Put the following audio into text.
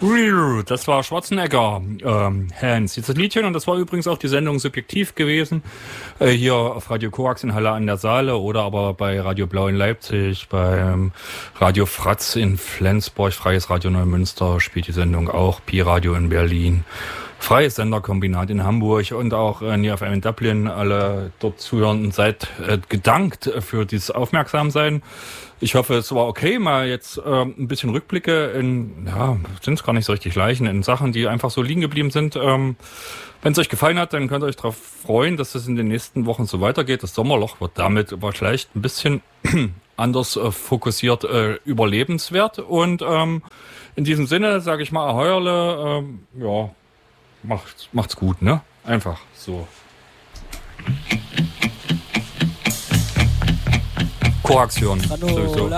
Das war Schwarzenegger, Hans, dieses Liedchen. Und das war übrigens auch die Sendung Subjektiv gewesen. Hier auf Radio Korax in Halle an der Saale oder aber bei Radio Blau in Leipzig, beim Radio Fratz in Flensburg, Freies Radio Neumünster spielt die Sendung auch, Pi-Radio in Berlin, Freies Senderkombinat in Hamburg und auch NeoFM in Dublin. Alle dort Zuhörenden seid gedankt für dieses Aufmerksamsein. Ich hoffe, es war okay, mal jetzt ein bisschen Rückblicke in, ja, sind es gar nicht so richtig Leichen, in Sachen, die einfach so liegen geblieben sind. Wenn es euch gefallen hat, dann könnt ihr euch darauf freuen, dass es in den nächsten Wochen so weitergeht. Das Sommerloch wird damit aber vielleicht ein bisschen anders fokussiert überlebenswert. Und in diesem Sinne sage ich mal Aheuerle, ja, macht's gut, ne? Einfach so. Koaxion. Sowieso.